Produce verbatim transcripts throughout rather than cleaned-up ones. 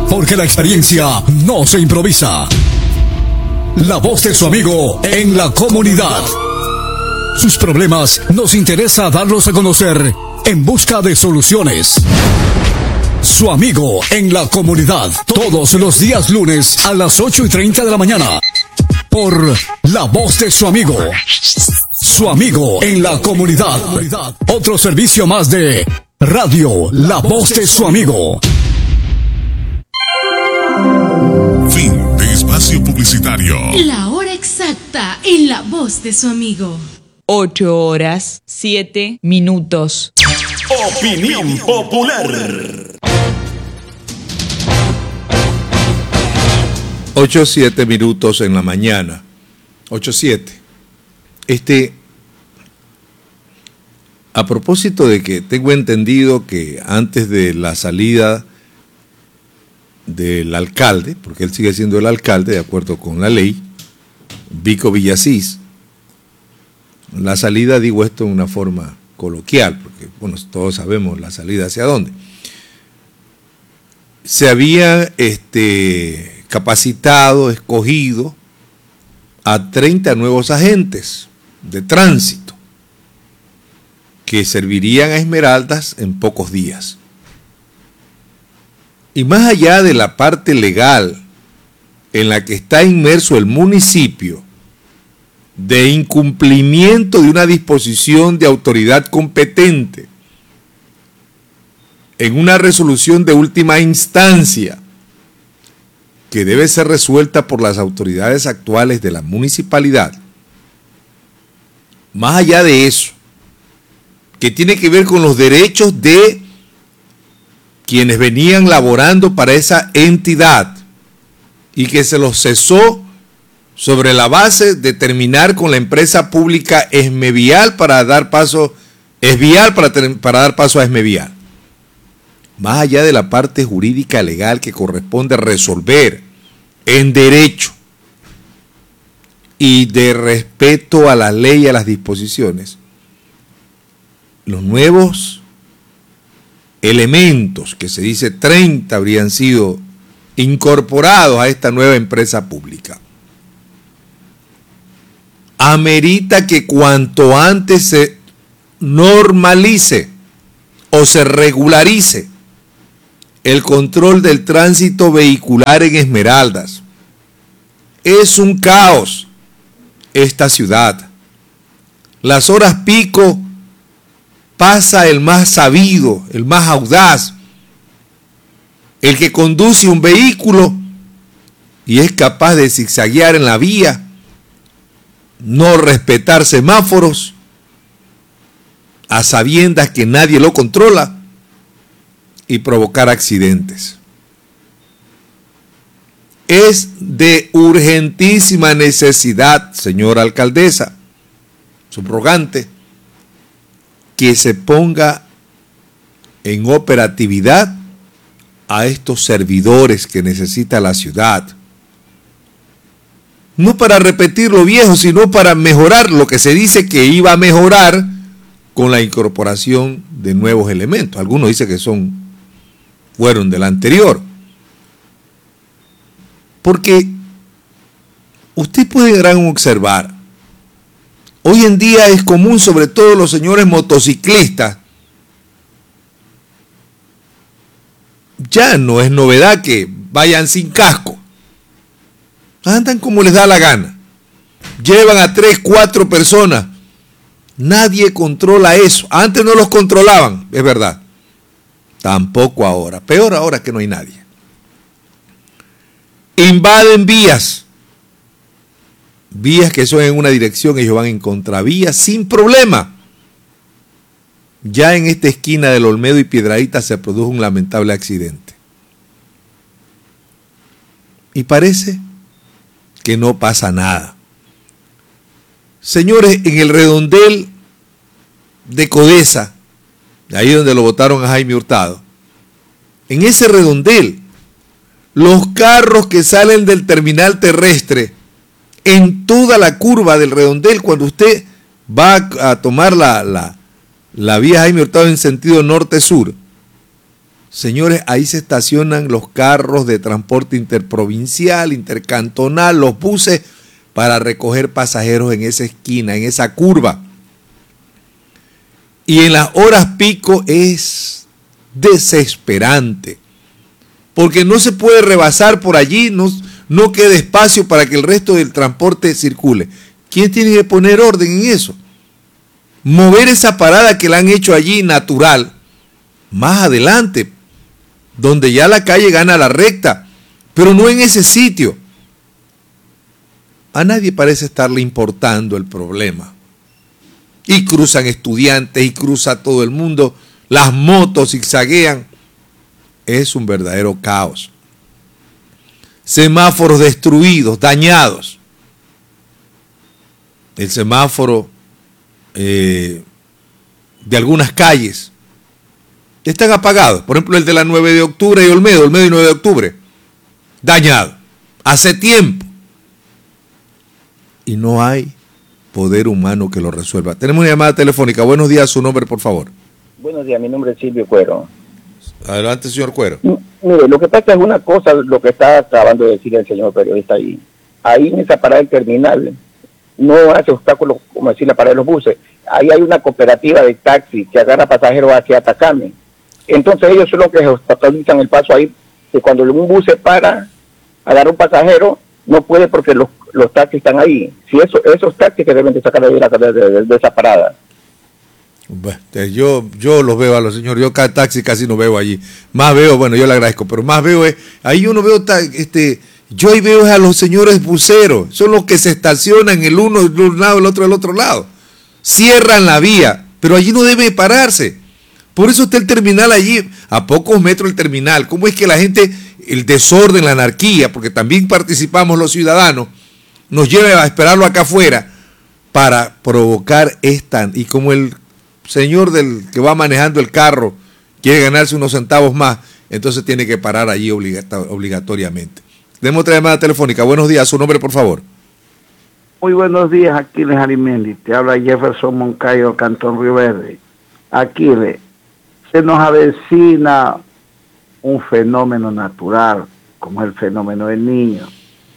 porque la experiencia no se improvisa. La voz de su amigo en la comunidad. Sus problemas nos interesa darlos a conocer en busca de soluciones. Su amigo en la comunidad, todos los días lunes a las ocho y treinta de la mañana. Por La Voz de su amigo. Su amigo en la comunidad. Otro servicio más de Radio La Voz de su amigo. Fin de espacio publicitario. La hora exacta en La Voz de su amigo. Ocho horas, siete minutos. Opinión popular. Ocho, siete minutos en la mañana. Ocho, siete. Este, a propósito de que tengo entendido que antes de la salida del alcalde, porque él sigue siendo el alcalde de acuerdo con la ley, Vico Villasís, la salida, digo esto en una forma coloquial, porque bueno, todos sabemos la salida hacia dónde, se había este, capacitado, escogido a treinta nuevos agentes de tránsito que servirían a Esmeraldas en pocos días. Y más allá de la parte legal en la que está inmerso el municipio, de incumplimiento de una disposición de autoridad competente en una resolución de última instancia que debe ser resuelta por las autoridades actuales de la municipalidad, más allá de eso, que tiene que ver con los derechos de quienes venían laborando para esa entidad y que se los cesó sobre la base de terminar con la empresa pública Esmevial para dar paso, Esvial para, para dar paso a Esmevial. Más allá de la parte jurídica legal que corresponde resolver en derecho y de respeto a la ley y a las disposiciones, los nuevos elementos, que se dice treinta, habrían sido incorporados a esta nueva empresa pública. Amerita que cuanto antes se normalice o se regularice el control del tránsito vehicular en Esmeraldas. Es un caos esta ciudad. Las horas pico pasa el más sabido, el más audaz, el que conduce un vehículo y es capaz de zigzaguear en la vía, no respetar semáforos, a sabiendas que nadie lo controla y provocar accidentes. Es de urgentísima necesidad, señora alcaldesa, subrogante, que se ponga en operatividad a estos servidores que necesita la ciudad. No para repetir lo viejo, sino para mejorar lo que se dice que iba a mejorar con la incorporación de nuevos elementos. Algunos dicen que son, fueron del anterior. Porque usted puede observar, hoy en día es común, sobre todo los señores motociclistas, ya no es novedad que vayan sin casco. Andan como les da la gana. Llevan a tres, cuatro personas. Nadie controla eso. Antes no los controlaban, es verdad. Tampoco ahora. Peor ahora que no hay nadie. Invaden vías. Vías que son en una dirección, ellos van en contravía sin problema. Ya en esta esquina del Olmedo y Piedradita se produjo un lamentable accidente. Y parece que no pasa nada. Señores, en el redondel de Codesa, ahí donde lo botaron a Jaime Hurtado, en ese redondel, los carros que salen del terminal terrestre, en toda la curva del redondel, cuando usted va a tomar la, la, la vía Jaime Hurtado en sentido norte-sur, Señores, ahí se estacionan los carros de transporte interprovincial, intercantonal, los buses para recoger pasajeros en esa esquina, en esa curva. Y en las horas pico es desesperante, porque no se puede rebasar por allí, no, no queda espacio para que el resto del transporte circule. ¿Quién tiene que poner orden en eso? Mover esa parada que la han hecho allí natural, más adelante, donde ya la calle gana la recta, pero no en ese sitio. A nadie parece estarle importando el problema. Y cruzan estudiantes y cruza todo el mundo, las motos zigzaguean. Es un verdadero caos. Semáforos destruidos, dañados. El semáforo eh, de algunas calles están apagados. Por ejemplo, el de la nueve de octubre y Olmedo, Olmedo y nueve de octubre, dañado. Hace tiempo. Y no hay poder humano que lo resuelva. Tenemos una llamada telefónica. Buenos días, su nombre, por favor. Buenos días, mi nombre es Silvio Cuero. Adelante, señor Cuero. M- Mire, lo que pasa es una cosa, lo que está acabando de decir el señor periodista ahí. Ahí en esa parada del terminal, no hace obstáculos, como decir, la parada de los buses. Ahí hay una cooperativa de taxi que agarra pasajeros hacia Atacame. Entonces ellos son los que obstaculizan el paso ahí, que cuando un bus se para, agarra un pasajero, no puede porque los, los taxis están ahí. Si eso, esos taxis que deben de sacar de, la, de, de, de esa parada. Bueno, yo, yo los veo a los señores, yo cada taxi casi no veo allí. Más veo, bueno, yo le agradezco, pero más veo es, ahí uno veo, este, yo ahí veo a los señores buceros, son los que se estacionan el uno de un lado, el otro del otro lado. Cierran la vía, pero allí no debe pararse. Por eso está el terminal allí, a pocos metros del terminal. ¿Cómo es que la gente, el desorden, la anarquía, porque también participamos los ciudadanos, nos lleva a esperarlo acá afuera para provocar esta, y como el señor del que va manejando el carro quiere ganarse unos centavos más, entonces tiene que parar allí obligata, obligatoriamente. Tenemos otra llamada telefónica. Buenos días, su nombre, por favor. Muy buenos días, Aquiles Arimendi. Te habla Jefferson Moncayo, Cantón Río Verde. Aquiles, se nos avecina un fenómeno natural, como el fenómeno del niño.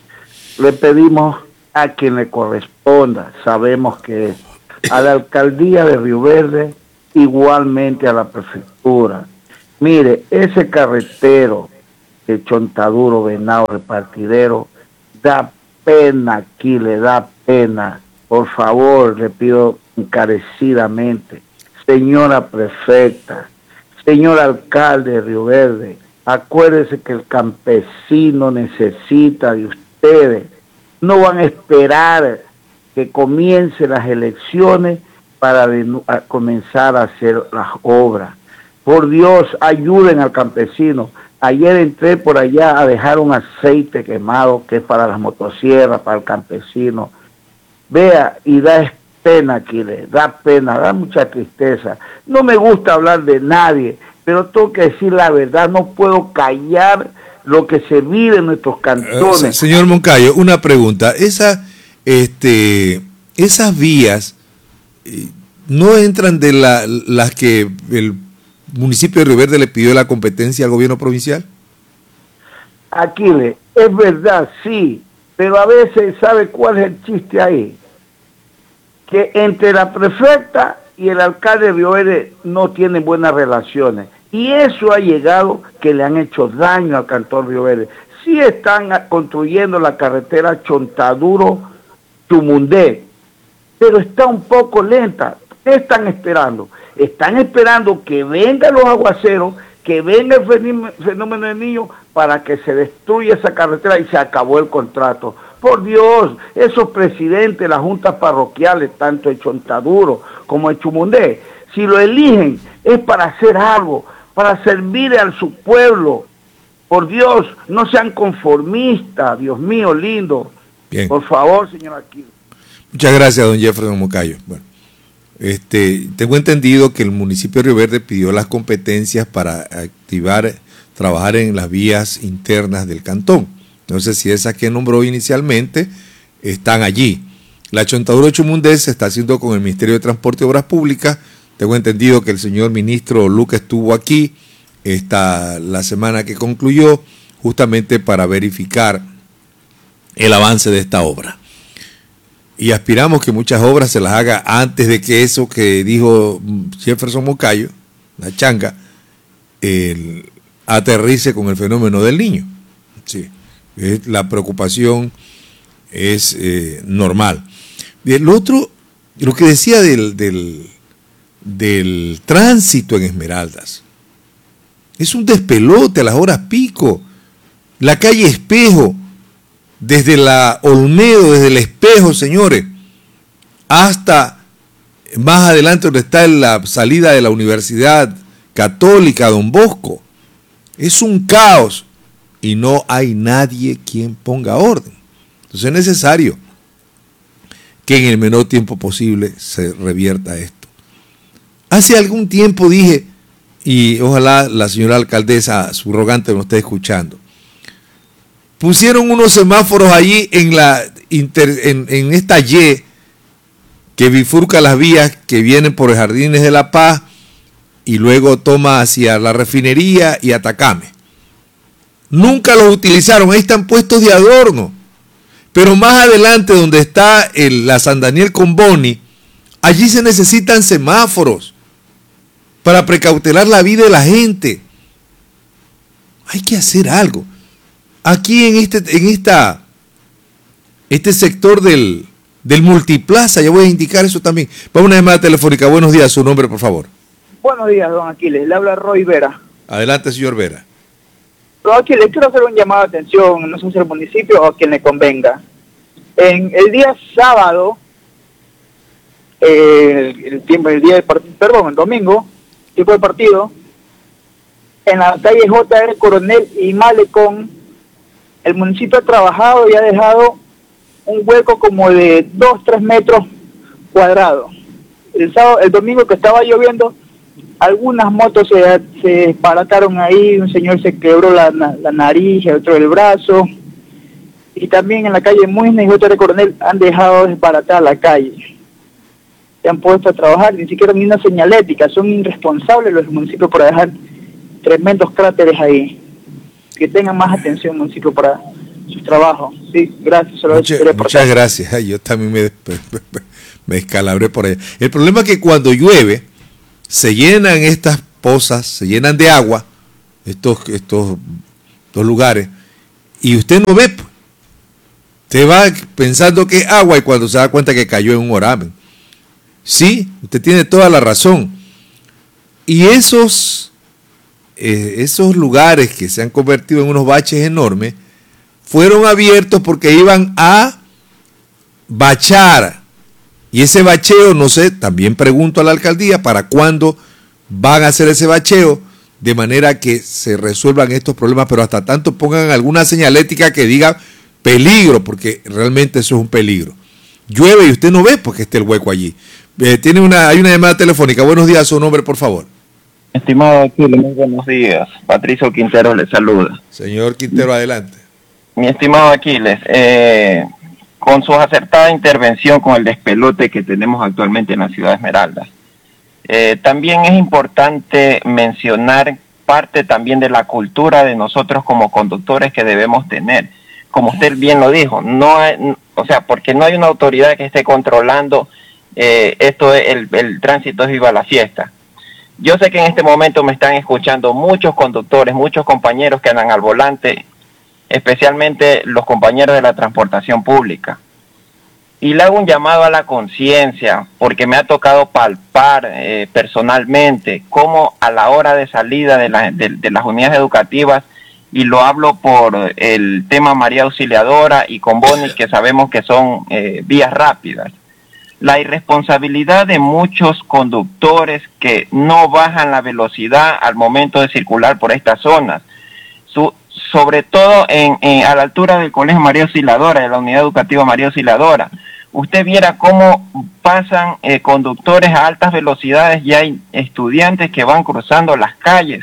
Le pedimos a quien le corresponda, sabemos que es a la alcaldía de Río Verde, igualmente a la prefectura. Mire, ese carretero de Chontaduro, Venado, Repartidero, da pena aquí, le da pena. Por favor, le pido encarecidamente, señora prefecta, señor alcalde de Río Verde, acuérdese que el campesino necesita de ustedes. No van a esperar que comiencen las elecciones para de, a comenzar a hacer las obras. Por Dios, ayuden al campesino. Ayer entré por allá a dejar un aceite quemado que es para las motosierras, para el campesino. Vea, y da pena, Aquiles, da pena, da mucha tristeza. No me gusta hablar de nadie, pero tengo que decir la verdad, no puedo callar lo que se vive en nuestros cantones. Uh, señor Moncayo, una pregunta. Esa, este, esas vías eh, no entran de la, las que el municipio de Río Verde le pidió la competencia al gobierno provincial. Aquiles, es verdad, sí, pero a veces, ¿sabe cuál es el chiste ahí? Que entre la prefecta y el alcalde de Río Verde no tienen buenas relaciones. Y eso ha llegado que le han hecho daño al cantón Río Verde. Sí están construyendo la carretera Chontaduro-Chumundé, pero está un poco lenta. ¿Qué están esperando? Están esperando que vengan los aguaceros, que venga el fenómeno del niño para que se destruya esa carretera y se acabó el contrato. Por Dios, esos presidentes de las juntas parroquiales, tanto de Chontaduro como de Chumundé, si lo eligen es para hacer algo, para servir a su pueblo. Por Dios, no sean conformistas, Dios mío lindo. Bien. Por favor, señor Aquiles. Muchas gracias, don Jefferson Moncayo. Bueno, este, tengo entendido que el municipio de Río Verde pidió las competencias para activar, trabajar en las vías internas del cantón. Entonces, si esas que nombró inicialmente están allí. La Chontaduro Chumundé se está haciendo con el Ministerio de Transporte y Obras Públicas. Tengo entendido que el señor ministro Luca estuvo aquí esta, la semana que concluyó, justamente para verificar el avance de esta obra. Y aspiramos que muchas obras se las haga antes de que eso que dijo Jefferson Moncayo, la changa, el, aterrice con el fenómeno del Niño. Sí, es, la preocupación es eh, normal. Y el otro, lo que decía del, del, del tránsito en Esmeraldas, es un despelote a las horas pico. La calle Espejo, desde la Olmedo, desde el Espejo, señores, hasta más adelante donde está la salida de la Universidad Católica Don Bosco, es un caos y no hay nadie quien ponga orden. Entonces es necesario que en el menor tiempo posible se revierta esto. Hace algún tiempo dije, y ojalá la señora alcaldesa subrogante nos esté escuchando, pusieron unos semáforos allí en, la inter, en, en esta Y que bifurca las vías que vienen por Jardines de la Paz y luego toma hacia la refinería y Atacame. Nunca los utilizaron, ahí están puestos de adorno. Pero más adelante, donde está el, la San Daniel con Boni, allí se necesitan semáforos para precautelar la vida de la gente. Hay que hacer algo. Aquí en este, en esta, este sector del, del Multiplaza, ya voy a indicar eso también. Vamos a una llamada telefónica. Buenos días, su nombre, por favor. Buenos días, don Aquiles. Le habla Roy Vera. Adelante, señor Vera. Don Aquiles, quiero hacer un llamado de atención, no sé si el municipio o a quien le convenga. En el día sábado, eh, el, el tiempo, el día del partido, perdón, el domingo, tiempo del partido, en la calle J R Coronel y Malecón, el municipio ha trabajado y ha dejado un hueco como de dos, tres metros cuadrados. El sábado, el domingo que estaba lloviendo, algunas motos se, se disparataron ahí, un señor se quebró la, la nariz, el otro el brazo, y también en la calle Muisne y J R Coronel han dejado desbaratar la calle. Se han puesto a trabajar, ni siquiera ni una señalética, son irresponsables los municipios por dejar tremendos cráteres ahí. Que tengan más atención, municipio, para sus trabajos. Sí, gracias. Muchas, muchas gracias. Ay, yo también me, me descalabré por allá. El problema es que cuando llueve, se llenan estas pozas, se llenan de agua, estos, estos, estos lugares, y usted no ve. Usted va pensando que es agua y cuando se da cuenta que cayó en un oramen. Sí, usted tiene toda la razón. Y esos... Eh, esos lugares que se han convertido en unos baches enormes fueron abiertos porque iban a bachar, y ese bacheo, no sé, también pregunto a la alcaldía para cuándo van a hacer ese bacheo de manera que se resuelvan estos problemas, pero hasta tanto pongan alguna señalética que diga peligro, porque realmente eso es un peligro. Llueve y usted no ve porque está el hueco allí. Eh, tiene una, hay una llamada telefónica. Buenos días, su nombre, por favor. Estimado Aquiles, muy buenos días. Patricio Quintero le saluda. Señor Quintero, adelante. Mi estimado Aquiles, eh, con su acertada intervención con el despelote que tenemos actualmente en la ciudad de Esmeraldas, eh, también es importante mencionar parte también de la cultura de nosotros como conductores que debemos tener. Como usted bien lo dijo, no hay, o sea, porque no hay una autoridad que esté controlando eh, esto, el, el tránsito es viva la fiesta. Yo sé que en este momento me están escuchando muchos conductores, muchos compañeros que andan al volante, especialmente los compañeros de la transportación pública. Y le hago un llamado a la conciencia, porque me ha tocado palpar eh, personalmente cómo a la hora de salida de, la, de, de las unidades educativas, y lo hablo por el tema María Auxiliadora y con Boni, que sabemos que son eh, vías rápidas, la irresponsabilidad de muchos conductores que no bajan la velocidad al momento de circular por estas zonas, Su, sobre todo en, en, a la altura del Colegio María Auxiliadora, de la Unidad Educativa María Auxiliadora. Usted viera cómo pasan eh, conductores a altas velocidades y hay estudiantes que van cruzando las calles.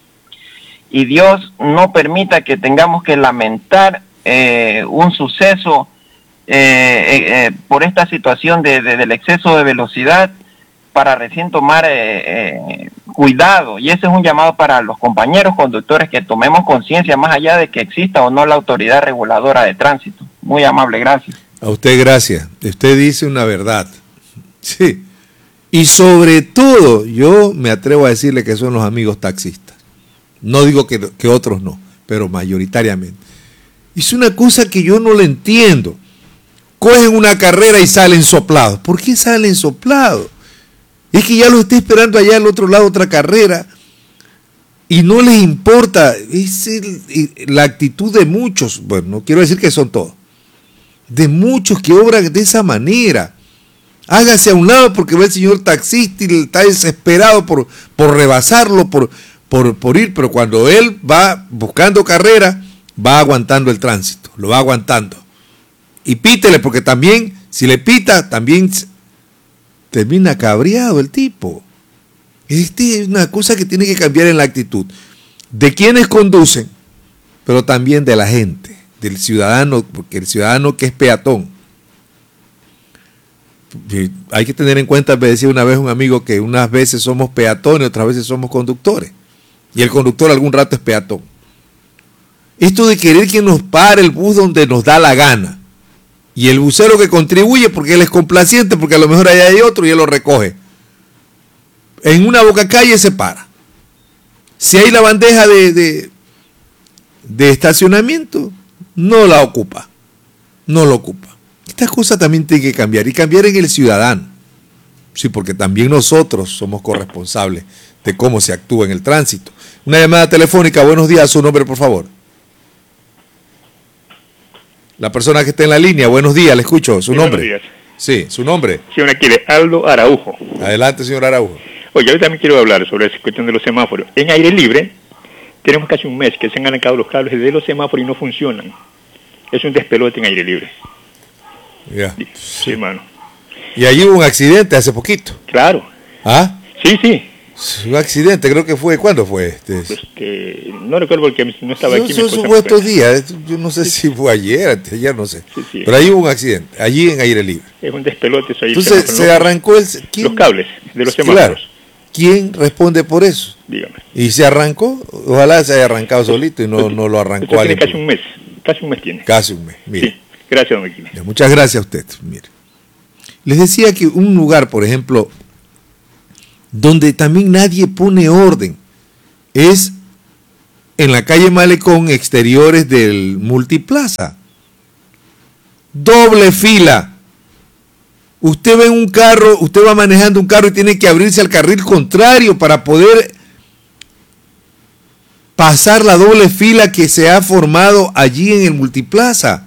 Y Dios no permita que tengamos que lamentar eh, un suceso Eh, eh, eh, por esta situación de, de, del exceso de velocidad para recién tomar eh, eh, cuidado, y ese es un llamado para los compañeros conductores, que tomemos conciencia más allá de que exista o no la autoridad reguladora de tránsito. Muy amable, gracias. A usted gracias. Usted dice una verdad. Sí. Y sobre todo, yo me atrevo a decirle que son los amigos taxistas. No digo que, que otros no, pero mayoritariamente. Es una cosa que yo no le entiendo. Cogen una carrera y salen soplados. ¿Por qué salen soplados? Es que ya lo está esperando allá al otro lado otra carrera y no les importa. Es el, la actitud de muchos, bueno, no quiero decir que son todos, de muchos que obran de esa manera. Hágase a un lado porque ve el señor taxista y está desesperado por, por rebasarlo, por, por, por ir, pero cuando él va buscando carrera, va aguantando el tránsito, lo va aguantando. Y pítele, porque también, si le pita, también termina cabreado el tipo. Este es una cosa que tiene que cambiar en la actitud de quienes conducen, pero también de la gente, del ciudadano, porque el ciudadano que es peatón. Hay que tener en cuenta, me decía una vez un amigo, que unas veces somos peatones, otras veces somos conductores. Y el conductor algún rato es peatón. Esto de querer que nos pare el bus donde nos da la gana. Y el bucero que contribuye porque él es complaciente, porque a lo mejor allá hay otro y él lo recoge. En una boca calle se para. Si hay la bandeja de, de, de estacionamiento, no la ocupa. No lo ocupa. Estas cosas también tienen que cambiar. Y cambiar en el ciudadano. Sí, porque también nosotros somos corresponsables de cómo se actúa en el tránsito. Una llamada telefónica. Buenos días. Su nombre, por favor. La persona que está en la línea, buenos días, le escucho, su sí, nombre. Buenos días. Sí, su nombre. Señor Aquiles, Aldo Araujo. Adelante, señor Araujo. Oye, yo también quiero hablar sobre esa cuestión de los semáforos. En aire libre, tenemos casi un mes que se han arrancado los cables de los semáforos y no funcionan. Es un despelote en aire libre. Ya. Sí, sí, hermano. Y allí hubo un accidente hace poquito. Claro. ¿Ah? Sí, sí. Un accidente, creo que fue, ¿cuándo fue? Este? Pues que, no recuerdo porque no estaba no, aquí. Son supuestos días, yo no sé sí. si fue ayer, ayer no sé. Sí, sí. Pero ahí hubo un accidente, allí en aire libre. Es un despelote eso ahí. Entonces se, se arrancó el... ¿quién? Los cables de los semáforos. Claro. ¿Quién responde por eso? Dígame. ¿Y se arrancó? Ojalá se haya arrancado solito y no, no lo arrancó alguien. Tiene casi un mes, casi un mes tiene. Casi un mes, mire. Sí. Gracias, don Aquiles. Muchas gracias a usted, mire. Les decía que un lugar, por ejemplo, donde también nadie pone orden, es en la calle Malecón, exteriores del Multiplaza. Doble fila. Usted ve un carro, usted va manejando un carro y tiene que abrirse al carril contrario para poder pasar la doble fila que se ha formado allí en el Multiplaza.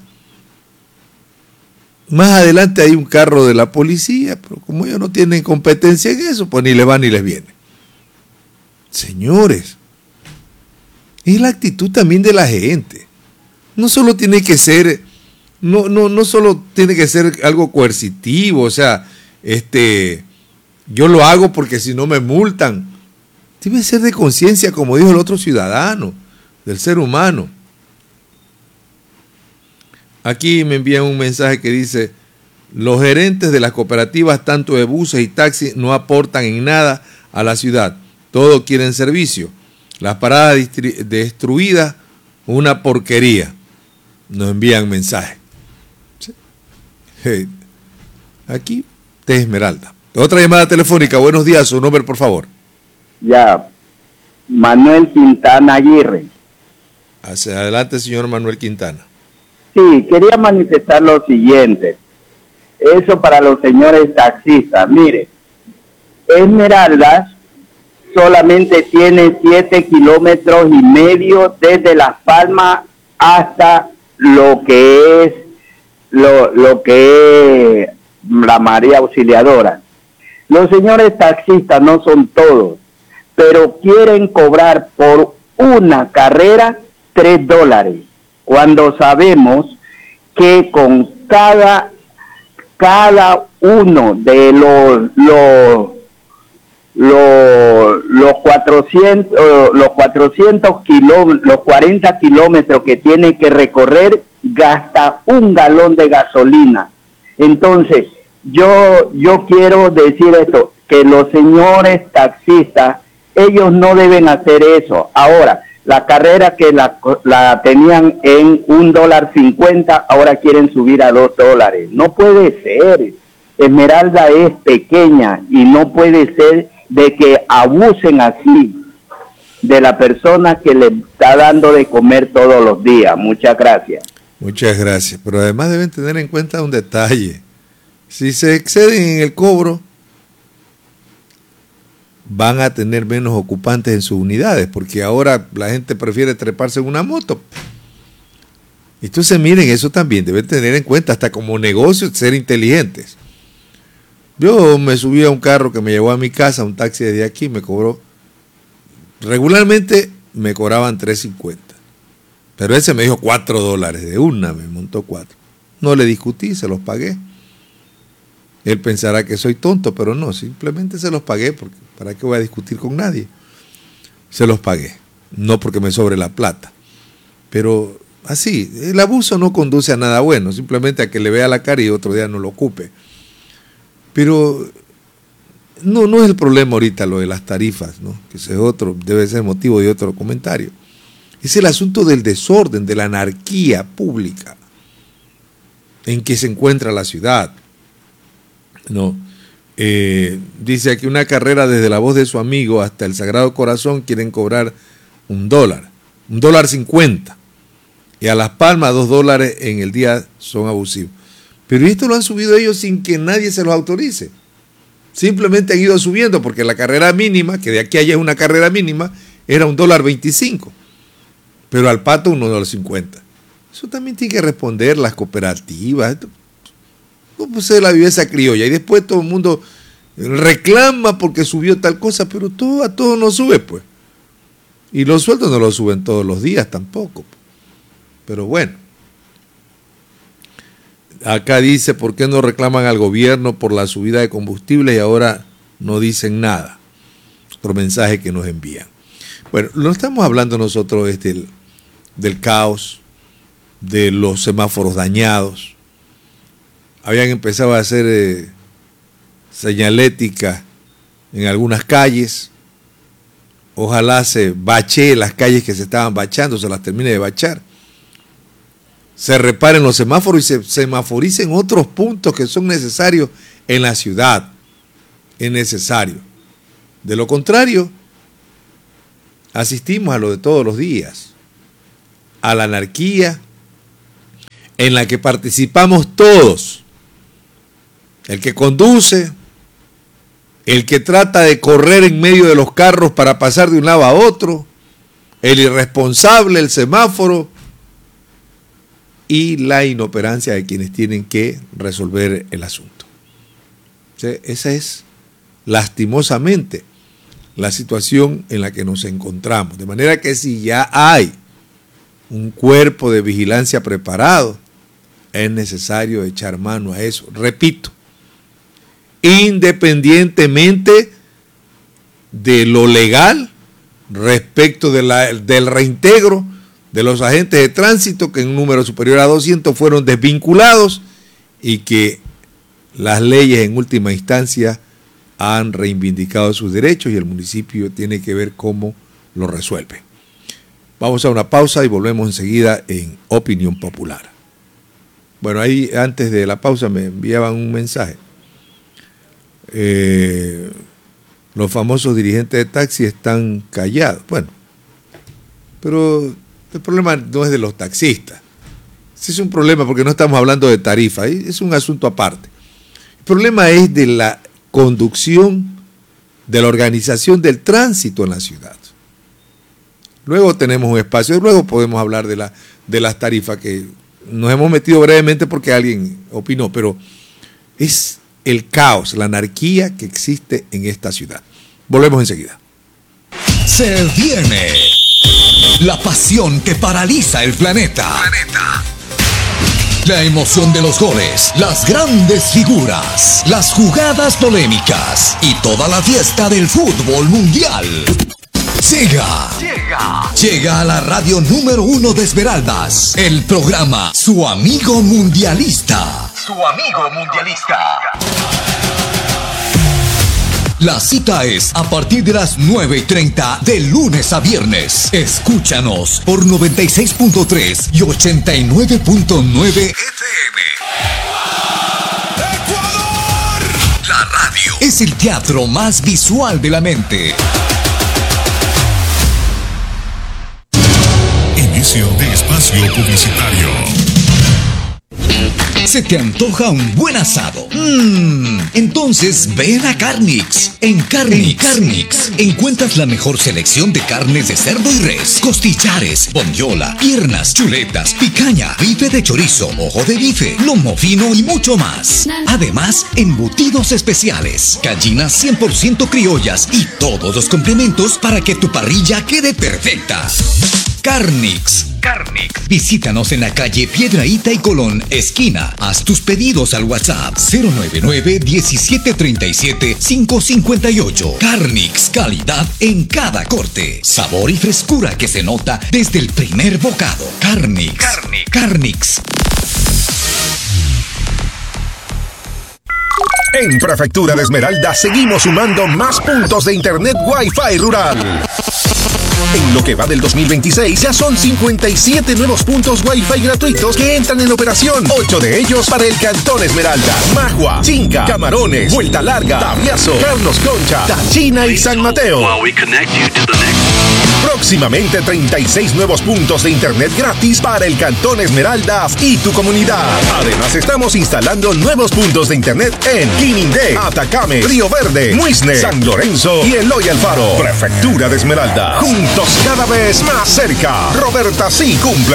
Más adelante hay un carro de la policía, pero como ellos no tienen competencia en eso, pues ni les va ni les viene. Señores, es la actitud también de la gente. No solo tiene que ser, no, no, no solo tiene que ser algo coercitivo, o sea, este, yo lo hago porque si no me multan. Debe ser de conciencia, como dijo el otro ciudadano, del ser humano. Aquí me envían un mensaje que dice: los gerentes de las cooperativas, tanto de buses y taxis, no aportan en nada a la ciudad. Todos quieren servicio. Las paradas destruidas, una porquería. Nos envían mensaje. ¿Sí? Hey. Aquí, de Esmeralda. Otra llamada telefónica. Buenos días, su nombre, por favor. Ya, Manuel Quintana Aguirre. Hacia adelante, señor Manuel Quintana. Sí, quería manifestar lo siguiente. Eso para los señores taxistas. Mire, Esmeraldas solamente tiene siete kilómetros y medio desde Las Palmas hasta lo que es lo, lo que es la María Auxiliadora. Los señores taxistas no son todos, pero quieren cobrar por una carrera tres dólares. Cuando sabemos que con cada cada uno de los los los, los cuatrocientos los cuatrocientos kilómetros, los cuarenta kilómetros que tiene que recorrer, gasta un galón de gasolina. Entonces, yo yo quiero decir esto, que los señores taxistas ellos no deben hacer eso. Ahora, la carrera que la, la tenían en un dólar cincuenta, ahora quieren subir a dos dólares. No puede ser. Esmeralda es pequeña y no puede ser de que abusen así de la persona que le está dando de comer todos los días. Muchas gracias. Muchas gracias. Pero además deben tener en cuenta un detalle. Si se exceden en el cobro, van a tener menos ocupantes en sus unidades, porque ahora la gente prefiere treparse en una moto. Entonces, miren, eso también deben tener en cuenta, hasta como negocio, ser inteligentes. Yo me subí a un carro que me llevó a mi casa, un taxi desde aquí, me cobró, regularmente me cobraban tres cincuenta, pero ese me dijo cuatro dólares, de una me montó cuatro. No le discutí, se los pagué. Él pensará que soy tonto, pero no, simplemente se los pagué, porque ¿para qué voy a discutir con nadie? Se los pagué, no porque me sobre la plata. Pero así, el abuso no conduce a nada bueno, simplemente a que le vea la cara y otro día no lo ocupe. Pero no, no es el problema ahorita lo de las tarifas, ¿no? Que ese es otro, debe ser motivo de otro comentario. Es el asunto del desorden, de la anarquía pública en que se encuentra la ciudad, ¿no? Eh, dice aquí una carrera desde La Voz de Su Amigo hasta el Sagrado Corazón quieren cobrar un dólar, un dólar cincuenta, y a Las Palmas dos dólares en el día son abusivos. Pero esto lo han subido ellos sin que nadie se los autorice. Simplemente han ido subiendo, porque la carrera mínima, que de aquí a allá es una carrera mínima, era un dólar veinticinco, pero al pato un dólar cincuenta. Eso también tiene que responder las cooperativas. ¿Cómo se la viveza criolla? Y después todo el mundo reclama porque subió tal cosa, pero todo a todo no sube, pues. Y los sueldos no los suben todos los días tampoco. Pero bueno. Acá dice, ¿por qué no reclaman al gobierno por la subida de combustible y ahora no dicen nada? Otro mensaje que nos envían. Bueno, lo estamos hablando nosotros es del, del caos, de los semáforos dañados. Habían empezado a hacer eh, señalética en algunas calles. Ojalá se bachee las calles que se estaban bachando, se las termine de bachar. Se reparen los semáforos y se semaforicen otros puntos que son necesarios en la ciudad. Es necesario. De lo contrario, asistimos a lo de todos los días, a la anarquía en la que participamos todos. El que conduce, el que trata de correr en medio de los carros para pasar de un lado a otro, el irresponsable, el semáforo, y la inoperancia de quienes tienen que resolver el asunto. ¿Sí? Esa es, lastimosamente, la situación en la que nos encontramos. De manera que si ya hay un cuerpo de vigilancia preparado, es necesario echar mano a eso. Repito, independientemente de lo legal respecto de la, del reintegro de los agentes de tránsito, que en un número superior a doscientos fueron desvinculados y que las leyes en última instancia han reivindicado sus derechos y el municipio tiene que ver cómo lo resuelve. Vamos a una pausa y volvemos enseguida en Opinión Popular. Bueno, ahí antes de la pausa me enviaban un mensaje. Eh, los famosos dirigentes de taxi están callados. Bueno, pero el problema no es de los taxistas. Ese es un problema porque no estamos hablando de tarifa, es un asunto aparte. El problema es de la conducción, de la organización del tránsito en la ciudad. Luego tenemos un espacio y luego podemos hablar de, la, de las tarifas que nos hemos metido brevemente porque alguien opinó, pero es el caos, la anarquía que existe en esta ciudad. Volvemos enseguida. Se viene la pasión que paraliza el planeta. planeta. La emoción de los goles, las grandes figuras, las jugadas polémicas y toda la fiesta del fútbol mundial. Llega, llega, llega a la radio número uno de Esmeraldas, el programa Su Amigo Mundialista. Su Amigo Mundialista. La cita es a partir de las nueve y treinta de lunes a viernes. Escúchanos por noventa y seis punto tres y ochenta y nueve punto nueve F M. ¡Ecuador! La radio es el teatro más visual de la mente. Inicio de espacio publicitario. ¿Se te antoja un buen asado? Mmm, entonces ven a Carnix. En Carnix, en Carnix encuentras la mejor selección de carnes de cerdo y res, costillares, bondiola, piernas, chuletas, picaña, bife de chorizo, ojo de bife, lomo fino y mucho más. Además, embutidos especiales, gallinas cien por ciento criollas y todos los complementos para que tu parrilla quede perfecta. Carnix. Carnix. Visítanos en la calle Piedrahíta y Colón, esquina. Haz tus pedidos al WhatsApp cero nueve nueve, diecisiete treinta y siete, quinientos cincuenta y ocho. Carnix, calidad en cada corte. Sabor y frescura que se nota desde el primer bocado. Carnix. Carnix. Carnix. En Prefectura de Esmeralda seguimos sumando más puntos de internet Wi-Fi rural. En lo que va del dos mil veintiséis ya son cincuenta y siete nuevos puntos Wi-Fi gratuitos que entran en operación. ocho de ellos para el Cantón Esmeralda, Magua, Chinca, Camarones, Vuelta Larga, Tabiazo, Carlos Concha, Tachina y San Mateo. Próximamente treinta y seis nuevos puntos de internet gratis para el Cantón Esmeraldas y tu comunidad. Además estamos instalando nuevos puntos de internet en Quinindé, Atacame, Río Verde, Muisne, San Lorenzo y Eloy Alfaro. Prefectura de Esmeralda. Juntos cada vez más cerca. Roberta sí cumple.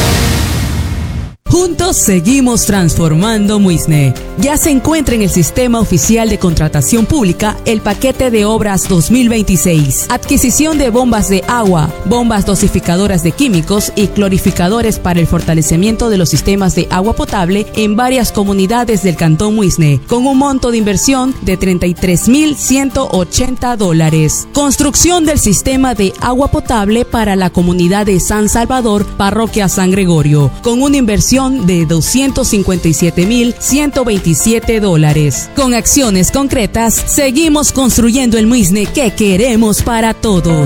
Juntos seguimos transformando Muisne. Ya se encuentra en el Sistema Oficial de Contratación Pública el paquete de obras dos mil veintiséis. Adquisición de bombas de agua, bombas dosificadoras de químicos y clorificadores para el fortalecimiento de los sistemas de agua potable en varias comunidades del Cantón Muisne, con un monto de inversión de treinta y tres mil ciento ochenta dólares. Construcción del sistema de agua potable para la comunidad de San Salvador, Parroquia San Gregorio, con una inversión de doscientos cincuenta y siete mil ciento veintisiete dólares. Con acciones concretas, seguimos construyendo el Muisne que queremos para todos.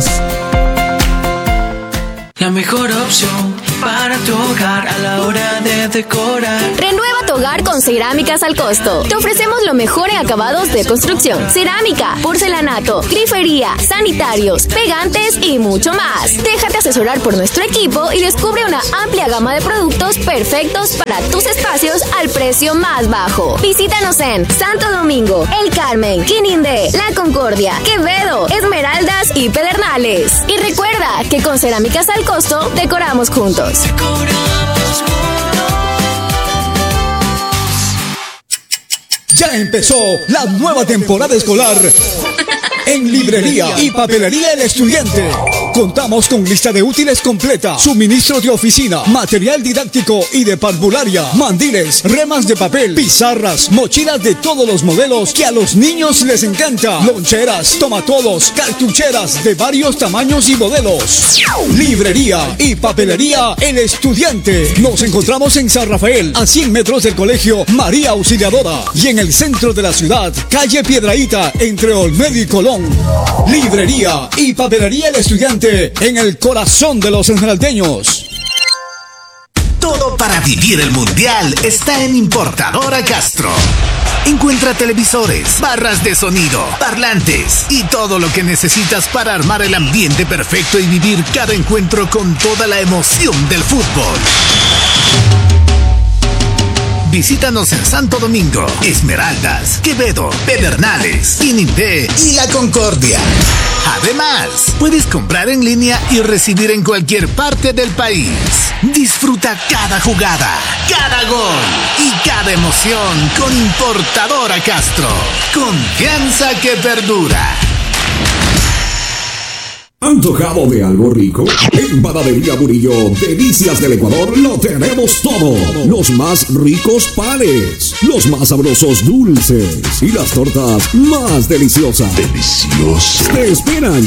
La mejor opción para tu hogar a la hora de decorar. Renueva tu hogar con Cerámicas al Costo. Te ofrecemos lo mejor en acabados de construcción: cerámica, porcelanato, grifería, sanitarios, pegantes y mucho más. Déjate asesorar por nuestro equipo y descubre una amplia gama de productos perfectos para tus espacios al precio más bajo. Visítanos en Santo Domingo, El Carmen, Quinindé, La Concordia, Quevedo, Esmeraldas y Pedernales. Y recuerda que con Cerámicas al Costo decoramos juntos. Ya empezó la nueva temporada escolar en Librería y Papelería El Estudiante. Contamos con lista de útiles completa, suministro de oficina, material didáctico y de parvularia, mandiles, remas de papel, pizarras, mochilas de todos los modelos que a los niños les encanta, loncheras, tomatodos, cartucheras de varios tamaños y modelos. Librería y Papelería El Estudiante. Nos encontramos en San Rafael, a cien metros del Colegio María Auxiliadora, y en el centro de la ciudad, calle Piedrahíta, entre Olmedo y Colón. Librería y Papelería El Estudiante, en el corazón de los esmeraldeños. Todo para vivir el mundial está en Importadora Castro. Encuentra televisores, barras de sonido, parlantes y todo lo que necesitas para armar el ambiente perfecto y vivir cada encuentro con toda la emoción del fútbol. Visítanos en Santo Domingo, Esmeraldas, Quevedo, Pedernales, Quinindé y La Concordia. Además, puedes comprar en línea y recibir en cualquier parte del país. Disfruta cada jugada, cada gol y cada emoción con Importadora Castro. Confianza que perdura. ¿Antojado de algo rico? En Panadería Murillo, Delicias del Ecuador, lo tenemos todo. Los más ricos panes, los más sabrosos dulces y las tortas más deliciosas. Delicioso. Te esperan